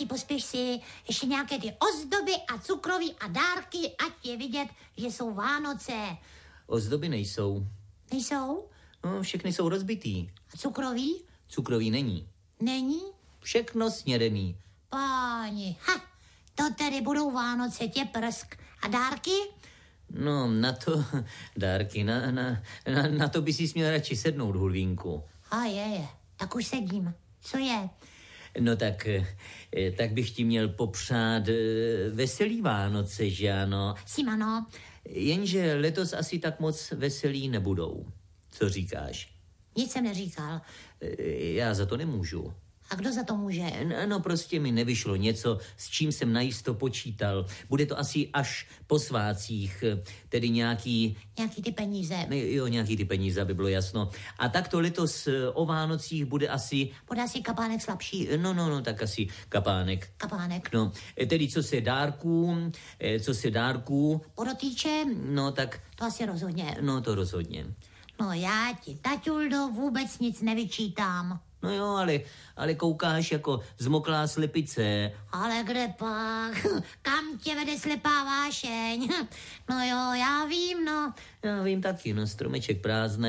pospěš si, ještě nějaké ty ozdoby a cukroví a dárky, ať je vidět, že jsou Vánoce. Ozdoby nejsou. Nejsou? No, všechny jsou rozbitý. A cukroví? Cukroví není. Není? Všechno snědený. Páni, to tedy budou Vánoce, tě prsk. A dárky? No, na to dárky, na to by si měl radši sednout, Hulvínku. A je, tak už sedím. Co je? No tak bych ti měl popřát veselý Vánoce, že ano? Simano. Jenže letos asi tak moc veselý nebudou. Co říkáš? Nic jsem neříkal. Já za to nemůžu. A kdo za to může? No prostě mi nevyšlo něco, s čím jsem najisto počítal. Bude to asi až po svácích, tedy nějaký... Nějaký ty peníze. Jo, nějaký ty peníze, aby bylo jasno. A tak to letos o Vánocích bude asi... Bude asi kapánek slabší. No, tak asi kapánek. Kapánek. No, tedy co se dárků... Podotýče? No, tak... To asi rozhodně. No, to rozhodně. No já ti, taťuldo, vůbec nic nevyčítám. No jo, ale koukáš jako zmoklá slepice. Ale kde pak? Kam tě vede slepá vášeň? No jo, já vím, no. Já vím taky, stromeček prázdnej.